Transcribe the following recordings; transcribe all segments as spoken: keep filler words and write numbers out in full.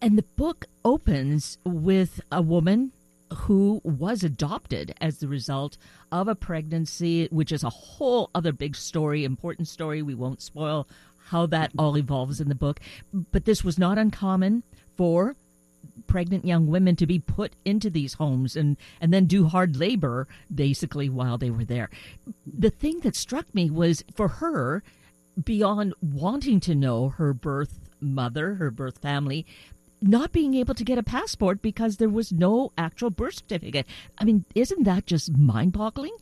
And the book opens with a woman who was adopted as the result of a pregnancy, which is a whole other big story, important story. We won't spoil how that all evolves in the book. But this was not uncommon for pregnant young women to be put into these homes and, and then do hard labor, basically, while they were there. The thing that struck me was, for her, beyond wanting to know her birth mother, her birth family, not being able to get a passport because there was no actual birth certificate. I mean, isn't that just mind-boggling?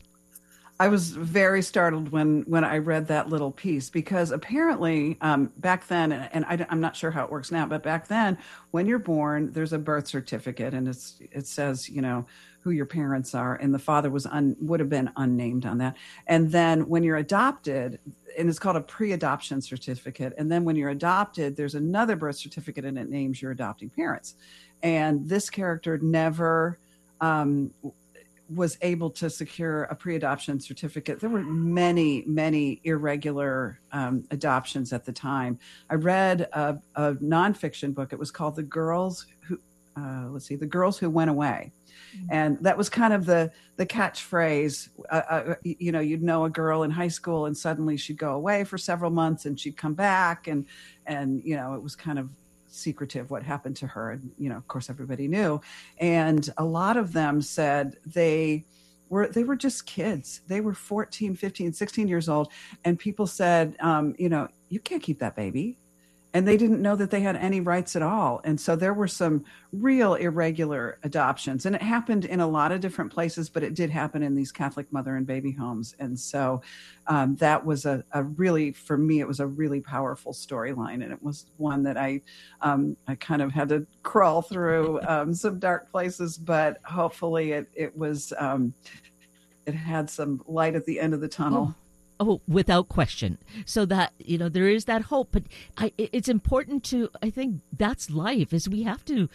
I was very startled when, when I read that little piece, because apparently um, back then, and I, I'm not sure how it works now, but back then, when you're born, there's a birth certificate, and it's it says, you know, who your parents are, and the father was un, would have been unnamed on that. And then when you're adopted, and it's called a pre-adoption certificate, and then when you're adopted, there's another birth certificate, and it names your adopting parents. And this character never um, was able to secure a pre-adoption certificate. There were many, many irregular um, adoptions at the time. I read a, a nonfiction book. It was called The Girls Who, uh, let's see, The Girls Who Went Away. Mm-hmm. And that was kind of the, the catchphrase. Uh, uh, you know, you'd know a girl in high school and suddenly she'd go away for several months and she'd come back. And, and, you know, it was kind of secretive what happened to her. And, you know, of course, everybody knew. And a lot of them said they were, they were just kids. They were fourteen, fifteen, sixteen years old. And people said, um, you know, you can't keep that baby. And they didn't know that they had any rights at all. And so there were some real irregular adoptions. And it happened in a lot of different places, but it did happen in these Catholic mother and baby homes. And so um, that was a, a really, for me, it was a really powerful storyline. And it was one that I, um, I kind of had to crawl through um, some dark places, but hopefully it, it was, um, it had some light at the end of the tunnel. Oh. Oh, without question. So that, you know, there is that hope. But I, it's important to, I think that's life, is we have to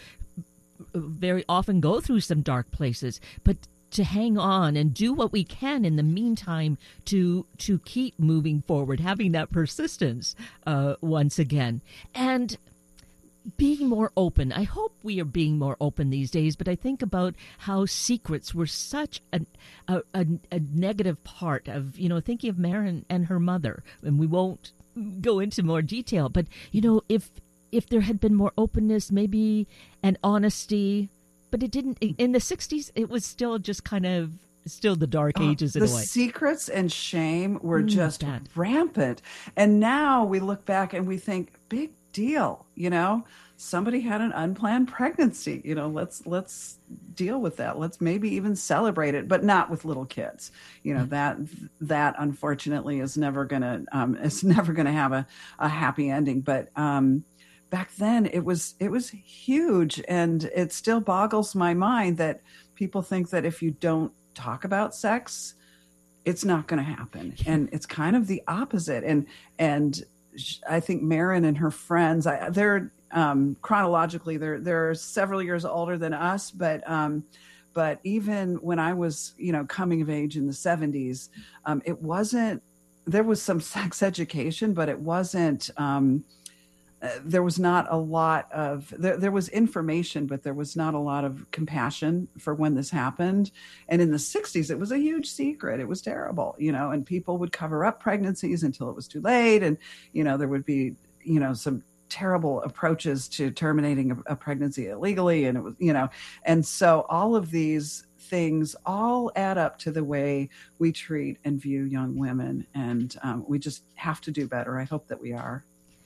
very often go through some dark places, but to hang on and do what we can in the meantime to to keep moving forward, having that persistence uh, once again. And being more open. I hope we are being more open these days, but I think about how secrets were such a, a, a, a negative part of, you know, thinking of Marin and her mother, and we won't go into more detail, but, you know, if if there had been more openness, maybe, and honesty, but it didn't, in the sixties, it was still just kind of still the dark ages oh, in a the way. Secrets and shame were mm, just bad. rampant. And now we look back and we think, big deal, you know, somebody had an unplanned pregnancy, you know, let's, let's deal with that. Let's maybe even celebrate it, but not with little kids. You know, that, that unfortunately is never going to, um, it's never going to have a, a happy ending. But, um, back then it was, it was huge. And it still boggles my mind that people think that if you don't talk about sex, it's not going to happen. And it's kind of the opposite. And, and, I think Marin and her friends, I, they're um, chronologically, they're they're several years older than us, but um, but even when I was, you know, coming of age in the seventies, um, it wasn't. There was some sex education, but it wasn't. Um, uh, there was not a lot of there, there was information, but there was not a lot of compassion for when this happened. And in the sixties, it was a huge secret. It was terrible, you know, and people would cover up pregnancies until it was too late. And, you know, there would be, you know, some terrible approaches to terminating a, a pregnancy illegally. And it was, you know, and so all of these things all add up to the way we treat and view young women. And um, we just have to do better. I hope that we are.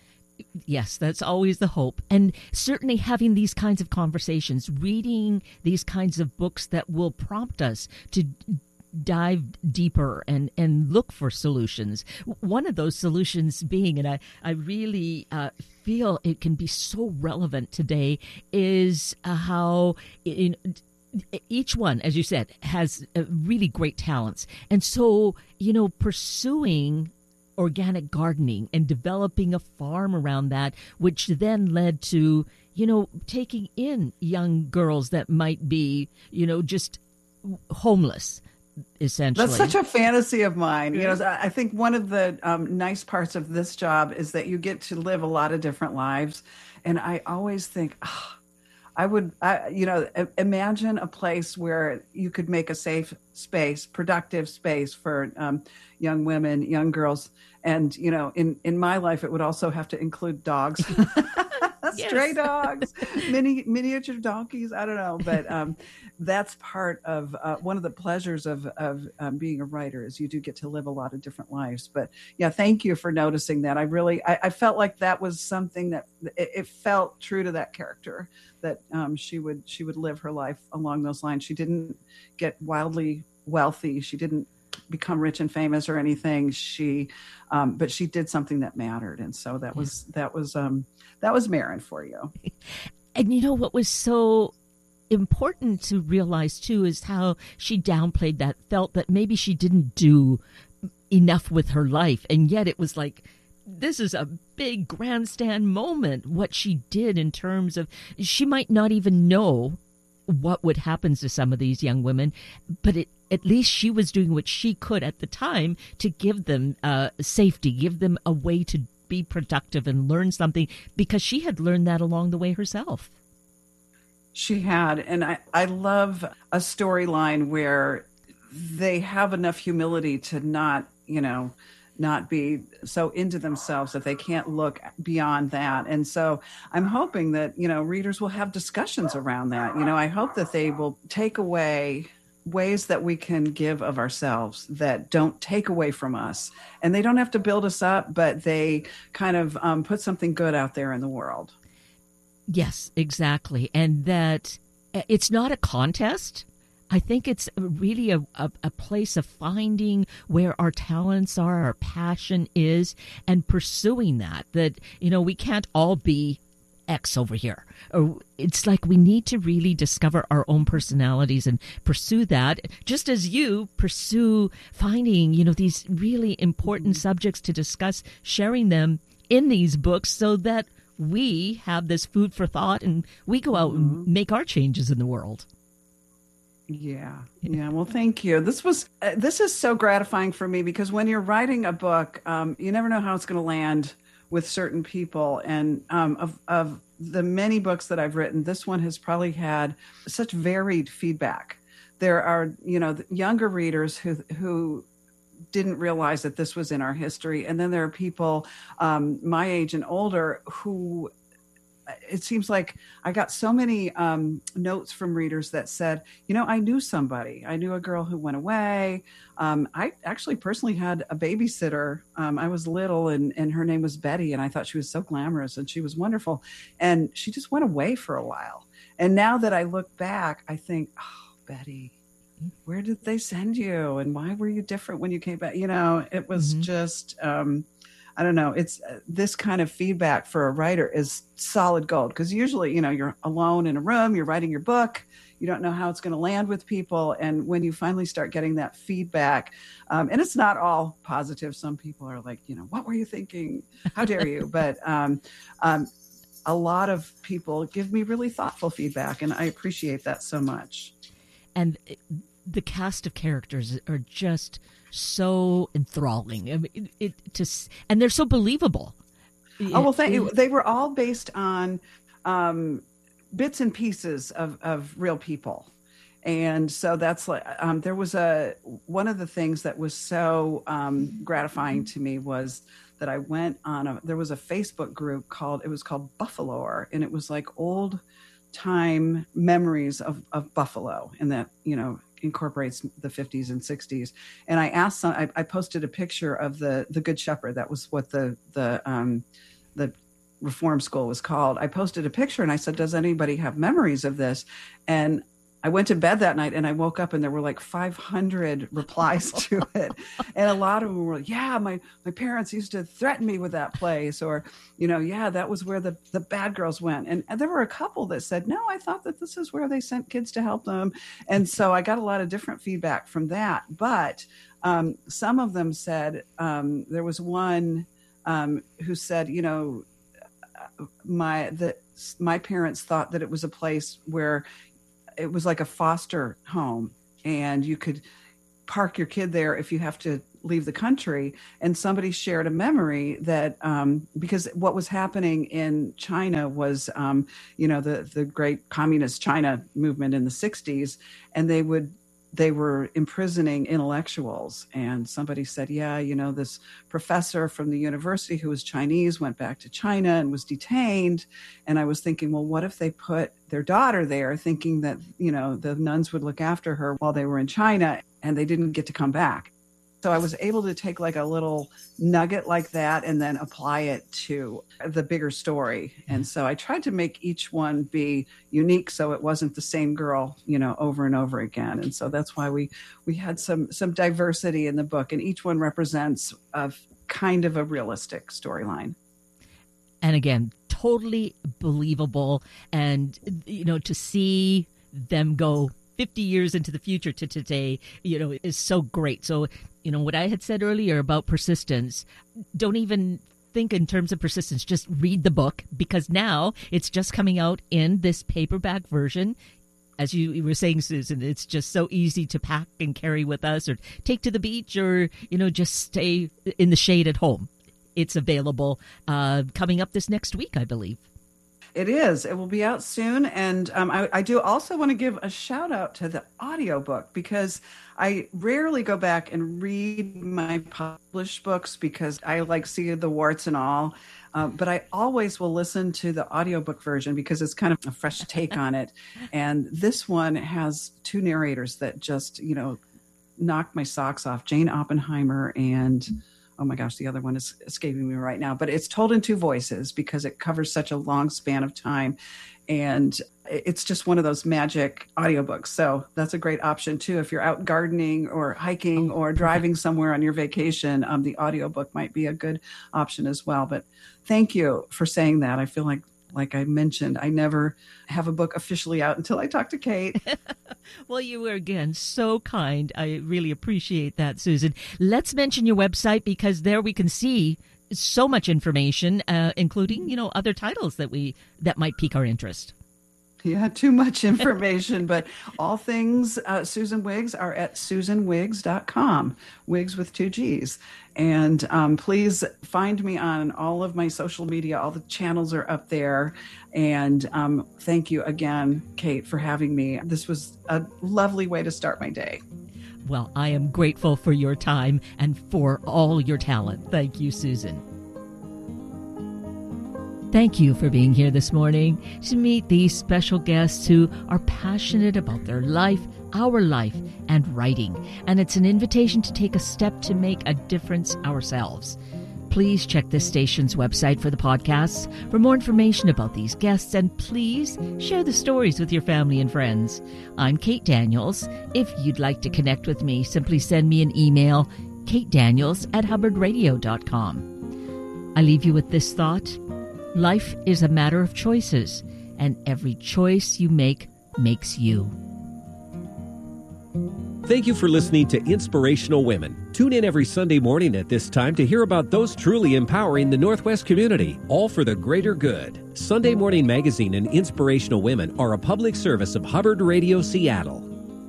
Yes, that's always the hope. And certainly having these kinds of conversations, reading these kinds of books that will prompt us to dive deeper and, and look for solutions. One of those solutions being, and I, I really uh, feel it can be so relevant today, is uh, how in, each one, as you said, has uh, really great talents. And so, you know, pursuing organic gardening and developing a farm around that, which then led to, you know, taking in young girls that might be, you know, just homeless, essentially. That's such a fantasy of mine. You know, I think one of the um, nice parts of this job is that you get to live a lot of different lives. And I always think, oh, I would, I, you know, imagine a place where you could make a safe space, productive space for um, young women, young girls. And, you know, in, in my life, it would also have to include dogs. Stray dogs, mini miniature donkeys. I don't know, but um, that's part of uh, one of the pleasures of of um, being a writer is you do get to live a lot of different lives. But yeah, thank you for noticing that. I really I, I felt like that was something that it, it felt true to that character, that um, she would she would live her life along those lines. She didn't get wildly wealthy. She didn't become rich and famous or anything. She, um, but she did something that mattered, and so that was that was. Um, That was Marin for you. And you know what was so important to realize, too, is how she downplayed that, felt that maybe she didn't do enough with her life. And yet it was like, this is a big grandstand moment, what she did in terms of, she might not even know what would happen to some of these young women, but it, at least she was doing what she could at the time to give them uh, safety, give them a way to be productive and learn something, because she had learned that along the way herself. She had. And I, I love a storyline where they have enough humility to not, you know, not be so into themselves that they can't look beyond that. And so I'm hoping that, you know, readers will have discussions around that. You know, I hope that they will take away ways that we can give of ourselves that don't take away from us, and they don't have to build us up, but they kind of um, put something good out there in the world. Yes, exactly. And that it's not a contest. I think it's really a, a, a place of finding where our talents are, our passion is, and pursuing that, that, you know, we can't all be X over here. Or it's like we need to really discover our own personalities and pursue that, just as you pursue finding, you know, these really important subjects to discuss, sharing them in these books so that we have this food for thought and we go out and make our changes in the world. Yeah. Yeah. Well, thank you. This was, uh, this is so gratifying for me, because when you're writing a book, um, you never know how it's going to land with certain people. And um, of, of the many books that I've written, this one has probably had such varied feedback. There are, you know, younger readers who, who didn't realize that this was in our history. And then there are people um, my age and older who, it seems like I got so many um, notes from readers that said, you know, I knew somebody. I knew a girl who went away. Um, I actually personally had a babysitter. Um, I was little and, and her name was Betty. And I thought she was so glamorous and she was wonderful. And she just went away for a while. And now that I look back, I think, oh, Betty, where did they send you? And why were you different when you came back? You know, it was mm-hmm. just... Um, I don't know. It's uh, this kind of feedback for a writer is solid gold, because usually, you know, you're alone in a room, you're writing your book, you don't know how it's going to land with people. And when you finally start getting that feedback, um, and it's not all positive. Some people are like, you know, what were you thinking? How dare you? But um, um, a lot of people give me really thoughtful feedback, and I appreciate that so much. And the cast of characters are just so enthralling. I mean, it, it to and they're so believable. Oh well, thank you. They were all based on um, bits and pieces of, of real people, and so that's like um, there was a one of the things that was so um, gratifying to me was that I went on a there was a Facebook group called it was called Buffalo, and it was like old time memories of of Buffalo, and that you know. incorporates the fifties and sixties. And I asked some, I, I posted a picture of the, the Good Shepherd. That was what the, the, um, the reform school was called. I posted a picture and I said, does anybody have memories of this? And I went to bed that night and I woke up and there were like five hundred replies to it. And a lot of them were like, yeah, my, my parents used to threaten me with that place, or, you know, yeah, that was where the, the bad girls went. And, and there were a couple that said, no, I thought that this is where they sent kids to help them. And so I got a lot of different feedback from that. But um, some of them said, um, there was one um, who said, you know, my, the, my parents thought that it was a place where it was like a foster home, and you could park your kid there if you have to leave the country. And somebody shared a memory that um, because what was happening in China was, um, you know, the, the great communist China movement in the sixties, and they would they were imprisoning intellectuals. And somebody said, yeah, you know, this professor from the university who was Chinese went back to China and was detained. And I was thinking, well, what if they put their daughter there thinking that, you know, the nuns would look after her while they were in China, and they didn't get to come back. So I was able to take like a little nugget like that and then apply it to the bigger story. And so I tried to make each one be unique so it wasn't the same girl, you know, over and over again. And so that's why we we had some some diversity in the book, and each one represents a kind of a realistic storyline. And again, totally believable. And, you know, to see them go fifty years into the future to today, you know, is so great. So, you know, what I had said earlier about persistence, don't even think in terms of persistence, just read the book, because now it's just coming out in this paperback version. As you were saying, Susan, it's just so easy to pack and carry with us, or take to the beach, or, you know, just stay in the shade at home. It's available uh, coming up this next week, I believe. It is. It will be out soon. And um, I, I do also want to give a shout out to the audiobook, because I rarely go back and read my published books because I like see the warts and all. Um, but I always will listen to the audiobook version because it's kind of a fresh take on it. And this one has two narrators that just, you know, knocked my socks off, Jane Oppenheimer and... oh my gosh, the other one is escaping me right now, but it's told in two voices because it covers such a long span of time. And it's just one of those magic audiobooks. So that's a great option too. If you're out gardening or hiking or driving somewhere on your vacation, um, the audiobook might be a good option as well. But thank you for saying that. I feel like, like I mentioned, I never have a book officially out until I talk to Kate. Well, you were, again, so kind. I really appreciate that, Susan. Let's mention your website, because there we can see so much information, uh, including, you know, other titles that we that might pique our interest. Yeah, too much information, but all things uh, Susan Wiggs are at susan wiggs dot com, Wiggs with two G's. And um, please find me on all of my social media. All the channels are up there. And um, thank you again, Kate, for having me. This was a lovely way to start my day. Well, I am grateful for your time and for all your talent. Thank you, Susan. Thank you for being here this morning to meet these special guests who are passionate about their life, our life, and writing. And it's an invitation to take a step to make a difference ourselves. Please check this station's website for the podcasts for more information about these guests, and please share the stories with your family and friends. I'm Kate Daniels. If you'd like to connect with me, simply send me an email, katedaniels at hubbard radio dot com. I leave you with this thought. Life is a matter of choices, and every choice you make makes you. Thank you for listening to Inspirational Women. Tune in every Sunday morning at this time to hear about those truly empowering the Northwest community, all for the greater good. Sunday Morning Magazine and Inspirational Women are a public service of Hubbard Radio Seattle.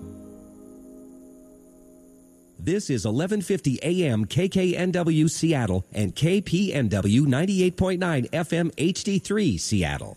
This is eleven fifty A M K K N W Seattle and K P N W ninety-eight point nine F M H D three Seattle.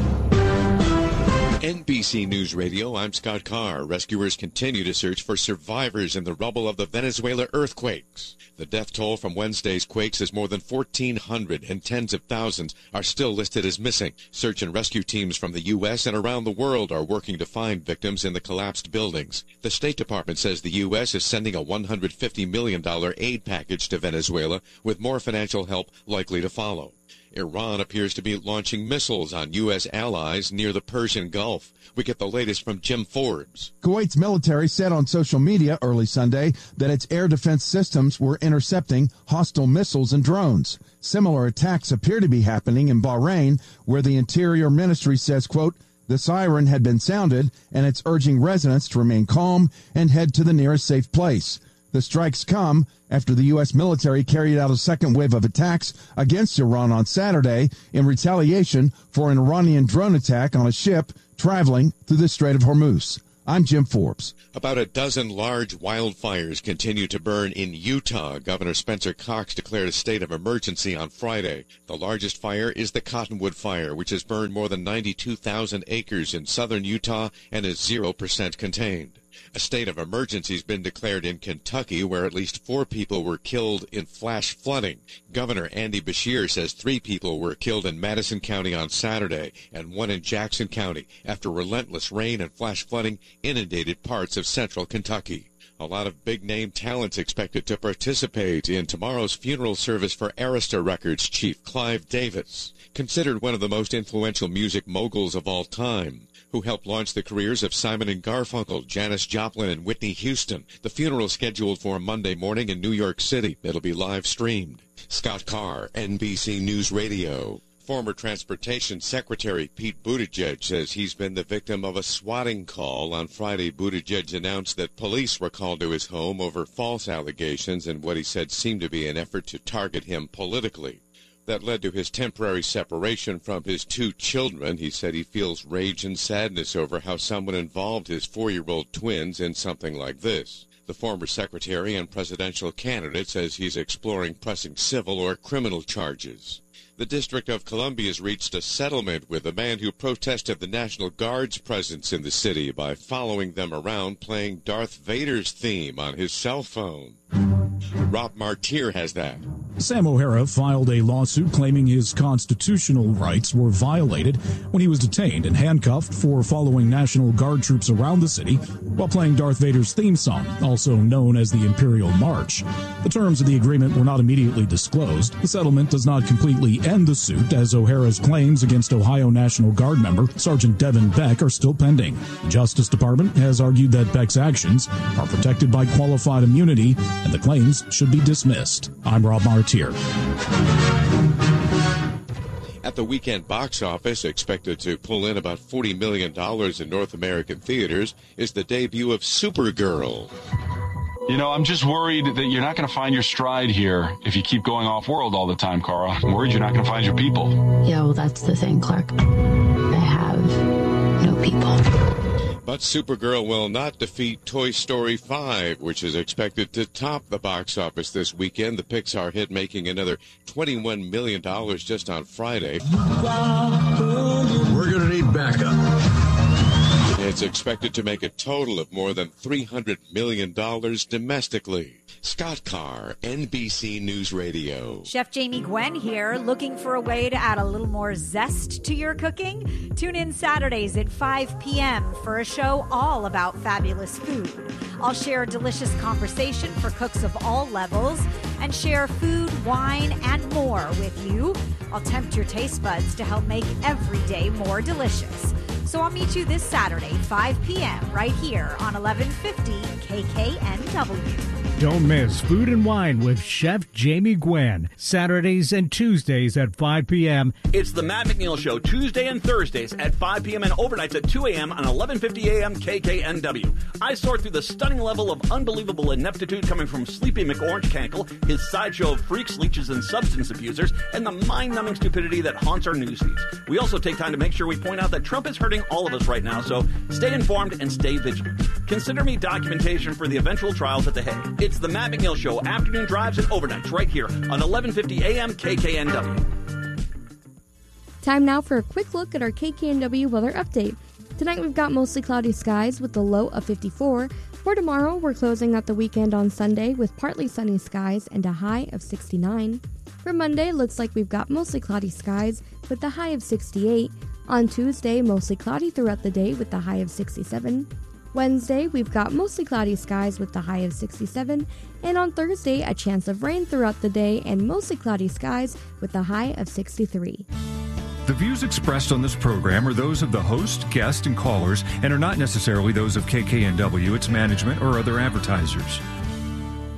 N B C News Radio, I'm Scott Carr. Rescuers continue to search for survivors in the rubble of the Venezuela earthquakes. The death toll from Wednesday's quakes is more than fourteen hundred, and tens of thousands are still listed as missing. Search and rescue teams from the U S and around the world are working to find victims in the collapsed buildings. The State Department says the U S is sending a one hundred fifty million dollars aid package to Venezuela, with more financial help likely to follow. Iran appears to be launching missiles on U S allies near the Persian Gulf. We get the latest from Jim Forbes. Kuwait's military said on social media early Sunday that its air defense systems were intercepting hostile missiles and drones. Similar attacks appear to be happening in Bahrain, where the Interior Ministry says, quote, the siren had been sounded and it's urging residents to remain calm and head to the nearest safe place. The strikes come after the U S military carried out a second wave of attacks against Iran on Saturday in retaliation for an Iranian drone attack on a ship traveling through the Strait of Hormuz. I'm Jim Forbes. About a dozen large wildfires continue to burn in Utah. Governor Spencer Cox declared a state of emergency on Friday. The largest fire is the Cottonwood Fire, which has burned more than ninety-two thousand acres in southern Utah and is zero percent contained. A state of emergency has been declared in Kentucky, where at least four people were killed in flash flooding. Governor Andy Beshear says three people were killed in Madison County on Saturday and one in Jackson County after relentless rain and flash flooding inundated parts of central Kentucky. A lot of big-name talents expected to participate in tomorrow's funeral service for Arista Records chief Clive Davis, considered one of the most influential music moguls of all time, who helped launch the careers of Simon and Garfunkel, Janis Joplin, and Whitney Houston. The funeral is scheduled for Monday morning in New York City. It'll be live-streamed. Scott Carr, N B C News Radio. Former Transportation Secretary Pete Buttigieg says he's been the victim of a swatting call. On Friday, Buttigieg announced that police were called to his home over false allegations and what he said seemed to be an effort to target him politically. That led to his temporary separation from his two children. He said he feels rage and sadness over how someone involved his four-year-old twins in something like this. The former secretary and presidential candidate says he's exploring pressing civil or criminal charges. The District of Columbia has reached a settlement with a man who protested the National Guard's presence in the city by following them around playing Darth Vader's theme on his cell phone. Rob Martier has that. Sam O'Hara filed a lawsuit claiming his constitutional rights were violated when he was detained and handcuffed for following National Guard troops around the city while playing Darth Vader's theme song, also known as the Imperial March. The terms of the agreement were not immediately disclosed. The settlement does not completely end the suit, as O'Hara's claims against Ohio National Guard member Sergeant Devin Beck are still pending. The Justice Department has argued that Beck's actions are protected by qualified immunity and the claims should be dismissed. I'm Rob Martier. At the weekend box office, expected to pull in about forty million dollars in North American theaters, is the debut of Supergirl. You know, I'm just worried that you're not going to find your stride here if you keep going off-world all the time, Kara. I'm worried you're not going to find your people. Yeah, well, that's the thing, Clark. I have no people. But Supergirl will not defeat Toy Story five, which is expected to top the box office this weekend. The Pixar hit making another twenty-one million dollars just on Friday. We're going to need backup. It's expected to make a total of more than three hundred million dollars domestically. Scott Carr, N B C News Radio. Chef Jamie Gwen here, looking for a way to add a little more zest to your cooking? Tune in Saturdays at five p.m. for a show all about fabulous food. I'll share a delicious conversation for cooks of all levels and share food, wine, and more with you. I'll tempt your taste buds to help make every day more delicious. So I'll meet you this Saturday, five p.m. right here on eleven fifty K K N W. Don't miss Food and Wine with Chef Jamie Gwen, Saturdays and Tuesdays at five p.m. It's the Matt McNeil Show, Tuesday and Thursdays at five p.m. and overnights at two a.m. on eleven fifty a.m. K K N W. I sort through the stunning level of unbelievable ineptitude coming from Sleepy McOrange Cankle, his sideshow of freaks, leeches, and substance abusers, and the mind-numbing stupidity that haunts our news feeds. We also take time to make sure we point out that Trump is hurting all of us right now, so stay informed and stay vigilant. Consider me documentation for the eventual trials at The Hague. It's the Matt McNeil Show, afternoon drives and overnights right here on eleven fifty a.m. K K N W. Time now for a quick look at our K K N W weather update. Tonight we've got mostly cloudy skies with a low of fifty-four. For tomorrow, we're closing out the weekend on Sunday with partly sunny skies and a high of sixty-nine. For Monday, looks like we've got mostly cloudy skies with a high of sixty-eight. On Tuesday, mostly cloudy throughout the day with a high of sixty-seven. Wednesday, we've got mostly cloudy skies with a high of sixty-seven. And on Thursday, a chance of rain throughout the day and mostly cloudy skies with a high of sixty-three. The views expressed on this program are those of the host, guest, and callers and are not necessarily those of K K N W, its management, or other advertisers.